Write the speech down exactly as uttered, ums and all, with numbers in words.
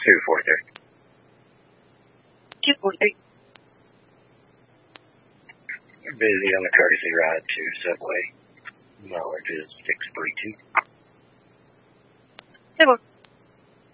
two forty-three. two forty-three. Busy on the courtesy ride to Subway. Mileage is six forty-two. Hey,